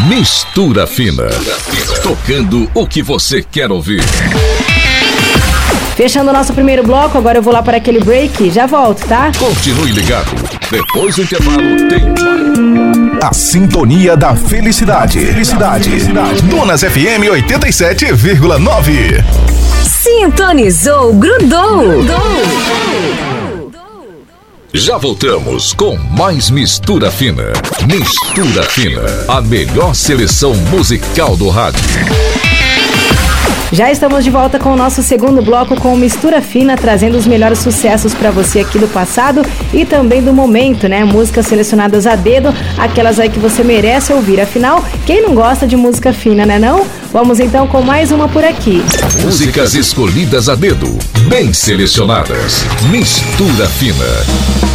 Mistura Fina. Tocando o que você quer ouvir. Fechando o nosso primeiro bloco, agora eu vou lá para aquele break. Já volto, tá? Continue ligado. Depois do intervalo tem... A sintonia da felicidade. Donas FM 87,9. Sintonizou, grudou. Já voltamos com mais Mistura Fina. Mistura Fina, a melhor seleção musical do rádio. Já estamos de volta com o nosso segundo bloco com Mistura Fina, trazendo os melhores sucessos para você aqui do passado e também do momento, né? Músicas selecionadas a dedo, aquelas aí que você merece ouvir. Afinal, quem não gosta de música fina, né não? Vamos então com mais uma por aqui. Músicas escolhidas a dedo, bem selecionadas. Mistura Fina.